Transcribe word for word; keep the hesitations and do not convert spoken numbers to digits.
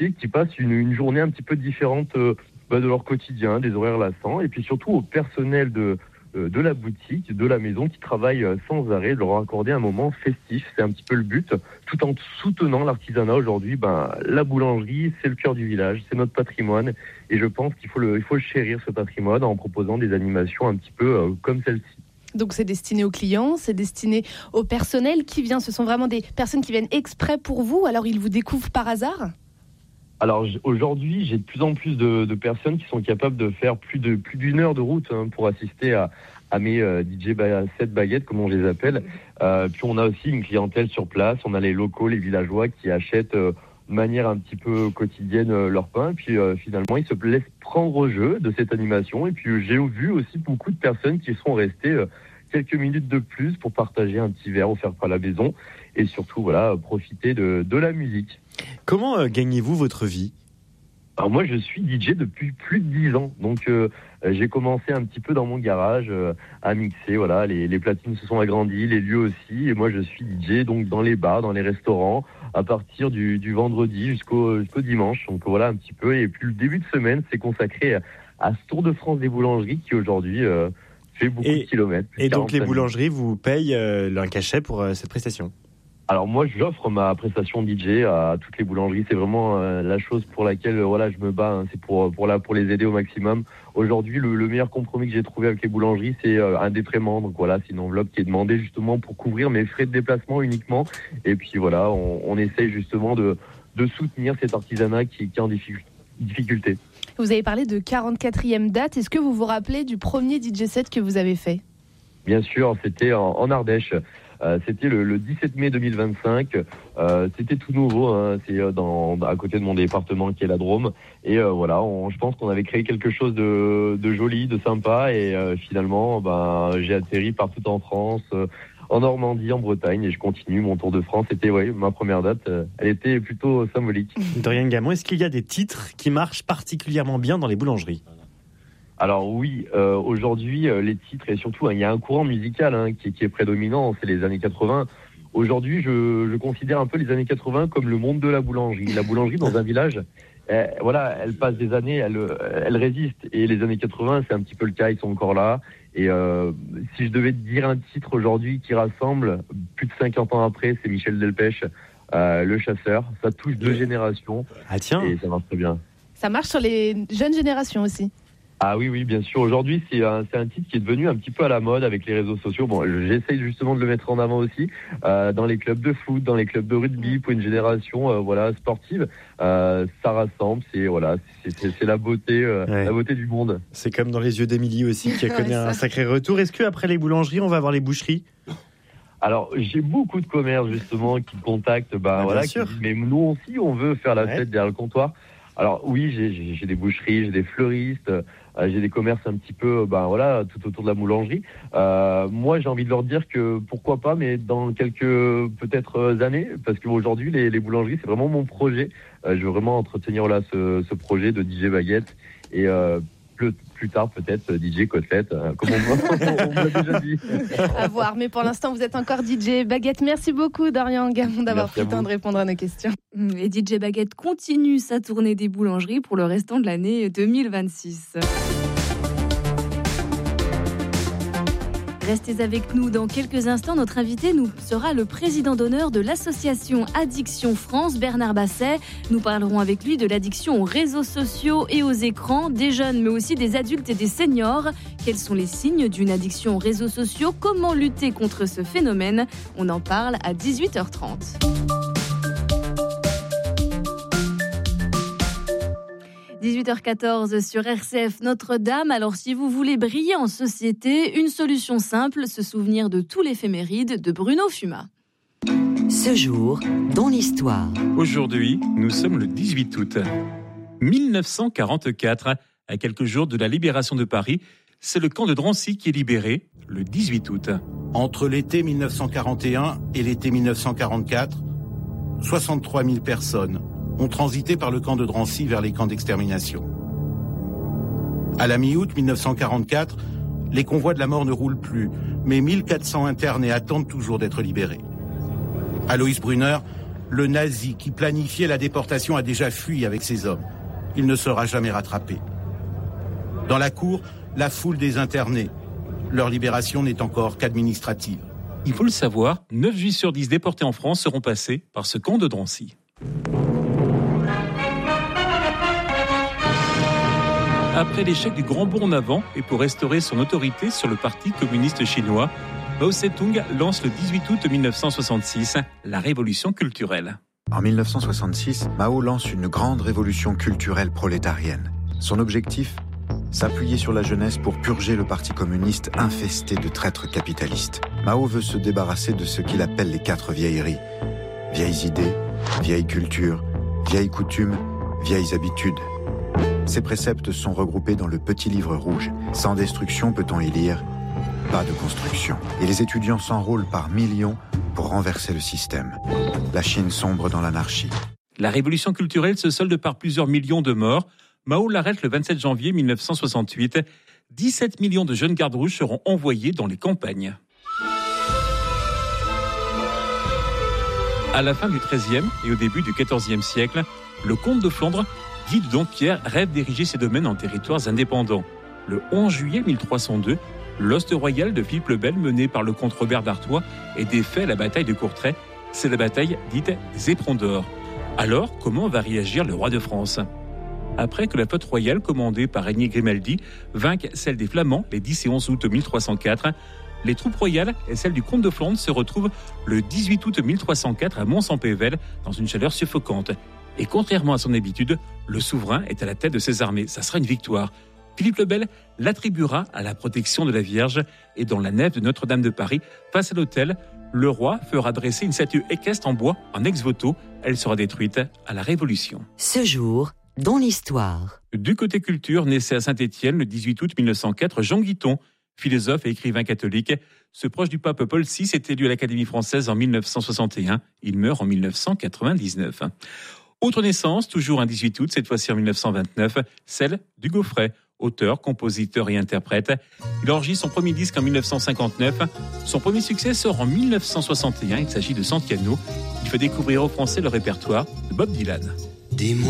boutiques qui passent une, une journée un petit peu différente euh, bah, de leur quotidien, des horaires lassants, et puis surtout au personnel de, euh, de la boutique, de la maison qui travaille euh, sans arrêt, de leur accorder un moment festif. C'est un petit peu le but, tout en soutenant l'artisanat. Aujourd'hui, ben, la boulangerie, c'est le cœur du village, c'est notre patrimoine, et je pense qu'il faut le, il faut le chérir, ce patrimoine, en proposant des animations un petit peu euh, comme celle-ci. Donc c'est destiné aux clients, c'est destiné au personnel qui vient. Ce sont vraiment des personnes qui viennent exprès pour vous, alors ils vous découvrent par hasard ? Alors aujourd'hui, j'ai de plus en plus de, de personnes qui sont capables de faire plus de plus d'une heure de route hein, pour assister à, à mes euh, D J ba- set baguettes, comme on les appelle. Euh, puis on a aussi une clientèle sur place. On a les locaux, les villageois qui achètent euh, de manière un petit peu quotidienne euh, leur pain. Puis euh, finalement, ils se laissent prendre au jeu de cette animation. Et puis euh, j'ai vu aussi beaucoup de personnes qui sont restées euh, quelques minutes de plus pour partager un petit verre offert par la maison et surtout voilà profiter de, de la musique. Comment euh, gagnez-vous votre vie ? Alors moi je suis D J depuis plus de dix ans, donc euh, j'ai commencé un petit peu dans mon garage euh, à mixer, voilà, les, les platines se sont agrandies, les lieux aussi, et moi je suis D J donc dans les bars, dans les restaurants, à partir du, du vendredi jusqu'au, jusqu'au dimanche, donc voilà un petit peu, et puis le début de semaine c'est consacré à, à ce Tour de France des boulangeries qui aujourd'hui euh, fait beaucoup et, de kilomètres. Et donc les boulangeries vous payent euh, un cachet pour euh, cette prestation ? Alors moi, j'offre ma prestation D J à toutes les boulangeries. C'est vraiment euh, la chose pour laquelle euh, voilà, je me bats. Hein. C'est pour pour là pour les aider au maximum. Aujourd'hui, le, le meilleur compromis que j'ai trouvé avec les boulangeries, c'est euh, un défraiement. Donc voilà, c'est une enveloppe qui est demandée justement pour couvrir mes frais de déplacement uniquement. Et puis voilà, on, on essaye justement de de soutenir cet artisanat qui, qui est en difficulté. Vous avez parlé de quarante-quatrième date. Est-ce que vous vous rappelez du premier D J set que vous avez fait ? Bien sûr, c'était en, en Ardèche. Euh, c'était le, le dix-sept mai deux mille vingt-cinq. Euh, c'était tout nouveau. Hein, c'est dans, à côté de mon département qui est la Drôme. Et euh, voilà, on, je pense qu'on avait créé quelque chose de, de joli, de sympa. Et euh, finalement, ben, j'ai atterri partout en France, euh, en Normandie, en Bretagne. Et je continue mon tour de France. C'était ouais, ma première date. Euh, elle était plutôt symbolique. Dorian Gamon, est-ce qu'il y a des titres qui marchent particulièrement bien dans les boulangeries ? Alors oui, euh, aujourd'hui, euh, les titres, et surtout, hein, il y a un courant musical hein, qui, qui est prédominant, c'est les années quatre-vingts. Aujourd'hui, je, je considère un peu les années quatre-vingts comme le monde de la boulangerie. La boulangerie, dans un village, euh, voilà, elle passe des années, elle, elle résiste. Et les années quatre-vingts, c'est un petit peu le cas, ils sont encore là. Et euh, si je devais te dire un titre aujourd'hui qui rassemble, plus de cinquante ans après, c'est Michel Delpech, euh, Le Chasseur. Ça touche deux générations. Ah tiens. Et ça marche très bien. Ça marche sur les jeunes générations aussi. Ah oui, oui, bien sûr. Aujourd'hui, c'est un, c'est un titre qui est devenu un petit peu à la mode avec les réseaux sociaux. Bon, j'essaye justement de le mettre en avant aussi euh, dans les clubs de foot, dans les clubs de rugby pour une génération, euh, voilà, sportive. Euh, ça rassemble, c'est voilà, c'est, c'est, c'est la beauté, euh, ouais. la beauté du monde. C'est comme dans Les Yeux d'Émilie aussi, qui a connu un sacré retour. Est-ce que après les boulangeries, on va avoir les boucheries ? Alors, j'ai beaucoup de commerces justement qui me contactent, bah, ah, voilà, qui disent, mais nous aussi, on veut faire la ouais. fête derrière le comptoir. Alors oui, j'ai, j'ai, j'ai des boucheries, j'ai des fleuristes, euh, j'ai des commerces un petit peu, ben voilà, tout autour de la boulangerie. Euh, moi, j'ai envie de leur dire que pourquoi pas, mais dans quelques peut-être années, parce qu'aujourd'hui, les, les boulangeries, c'est vraiment mon projet. Euh, je veux vraiment entretenir là ce, ce projet de D J Baguette et euh, plus, plus tard peut-être D J Côtelette, euh, comme on, on, on me l'a déjà dit. À voir, mais pour l'instant, vous êtes encore D J Baguette. Merci beaucoup, Dorian Gamon, d'avoir Merci pris le temps de répondre à nos questions. Et D J Baguette continue sa tournée des boulangeries pour le restant de l'année deux mille vingt-six. Restez avec nous dans quelques instants. Notre invité nous sera le président d'honneur de l'association Addiction France, Bernard Basset. Nous parlerons avec lui de l'addiction aux réseaux sociaux et aux écrans, des jeunes mais aussi des adultes et des seniors. Quels sont les signes d'une addiction aux réseaux sociaux ? Comment lutter contre ce phénomène ? On en parle à dix-huit heures trente. dix-huit heures quatorze sur R C F Notre-Dame. Alors si vous voulez briller en société, une solution simple, se souvenir de tout l'éphéméride de Bruno Fumat. Ce jour, dans l'histoire. Aujourd'hui, nous sommes le dix-huit août mille neuf cent quarante-quatre. À quelques jours de la libération de Paris, c'est le camp de Drancy qui est libéré le dix-huit août. Entre l'été mille neuf cent quarante et un et l'été mille neuf cent quarante-quatre, soixante-trois mille personnes ont transité par le camp de Drancy vers les camps d'extermination. À la mi-août mille neuf cent quarante-quatre, les convois de la mort ne roulent plus, mais mille quatre cents internés attendent toujours d'être libérés. Aloïs Brunner Le nazi qui planifiait la déportation a déjà fui avec ses hommes. Il ne sera jamais rattrapé. Dans la cour, la foule des internés. Leur libération n'est encore qu'administrative. Il faut le savoir, neuf juifs sur dix déportés en France seront passés par ce camp de Drancy. Après l'échec du Grand Bond en avant et pour restaurer son autorité sur le Parti communiste chinois, Mao Tse-tung lance le dix-huit août mille neuf cent soixante-six la révolution culturelle. En mille neuf cent soixante-six, Mao lance une grande révolution culturelle prolétarienne. Son objectif ? S'appuyer sur la jeunesse pour purger le Parti communiste infesté de traîtres capitalistes. Mao veut se débarrasser de ce qu'il appelle les quatre vieilleries. Vieilles idées, vieilles cultures, vieilles coutumes, vieilles habitudes. Ces préceptes sont regroupés dans le petit livre rouge. Sans destruction, peut-on y lire, pas de construction. Et les étudiants s'enrôlent par millions pour renverser le système. La Chine sombre dans l'anarchie. La révolution culturelle se solde par plusieurs millions de morts. Mao l'arrête le vingt-sept janvier mille neuf cent soixante-huit. dix-sept millions de jeunes gardes rouges seront envoyés dans les campagnes. À la fin du treizième et au début du quatorzième siècle, le comte de Flandre, Guy de Dampierre, rêve d'ériger ses domaines en territoires indépendants. Le onze juillet mille trois cent deux, l'hoste royal de Philippe le Bel, mené par le comte Robert d'Artois, est défait à la bataille de Courtrai. C'est la bataille dite des Éperons d'Or. Alors, comment va réagir le roi de France ? Après que la flotte royale commandée par Régnier Grimaldi vainque celle des Flamands les dix et onze août mille trois cent quatre, les troupes royales et celles du comte de Flandre se retrouvent le dix-huit août mille trois cent quatre à Mons-en-Pévèle dans une chaleur suffocante. Et contrairement à son habitude, le souverain est à la tête de ses armées. Ça sera une victoire. Philippe le Bel l'attribuera à la protection de la Vierge et dans la nef de Notre-Dame de Paris, face à l'autel, le roi fera dresser une statue équestre en bois en ex-voto. Elle sera détruite à la Révolution. Ce jour, dans l'histoire. Du côté culture, naissait à Saint-Étienne le dix-huit août mille neuf cent quatre Jean Guiton, philosophe et écrivain catholique. Ce proche du pape Paul six est élu à l'Académie française en mille neuf cent soixante et un. Il meurt en mille neuf cent quatre-vingt-dix-neuf. Autre naissance, toujours un dix-huit août, cette fois-ci en mille neuf cent vingt-neuf, celle d'Hugo Frey, auteur, compositeur et interprète. Il enregistre son premier disque en mille neuf cent cinquante-neuf. Son premier succès sort en mille neuf cent soixante et un. Il s'agit de Santiano. Il fait découvrir aux Français le répertoire de Bob Dylan. Dis-moi